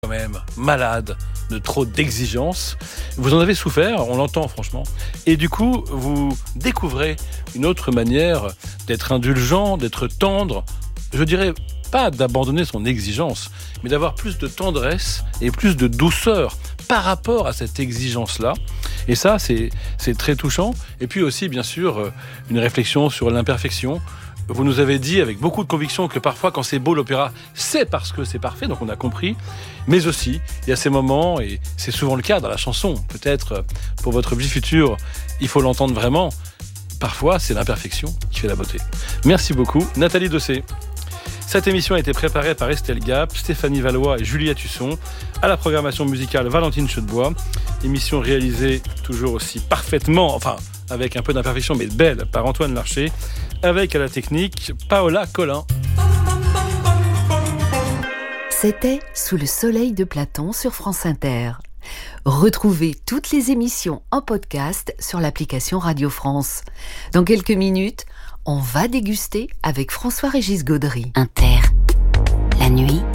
quand même malade de trop d'exigences. Vous en avez souffert, on l'entend franchement. Et du coup, vous découvrez une autre manière d'être indulgent, d'être tendre. Je dirais pas d'abandonner son exigence, mais d'avoir plus de tendresse et plus de douceur par rapport à cette exigence-là. Et ça, c'est très touchant. Et puis aussi, bien sûr, une réflexion sur l'imperfection. Vous nous avez dit avec beaucoup de conviction que parfois, quand c'est beau l'opéra, c'est parce que c'est parfait, donc on a compris. Mais aussi, il y a ces moments, et c'est souvent le cas dans la chanson, peut-être pour votre vie future, il faut l'entendre vraiment. Parfois, c'est l'imperfection qui fait la beauté. Merci beaucoup, Nathalie Dosset. Cette émission a été préparée par Estelle Gap, Stéphanie Valois et Juliette Husson. À la programmation musicale, Valentine Chaudebois. Émission réalisée toujours aussi parfaitement, enfin, avec un peu d'imperfection, mais belle, par Antoine Larcher. Avec à la technique, Paola Collin. C'était Sous le soleil de Platon sur France Inter. Retrouvez toutes les émissions en podcast sur l'application Radio France. Dans quelques minutes, on va déguster avec François-Régis Gaudry. Inter, la nuit,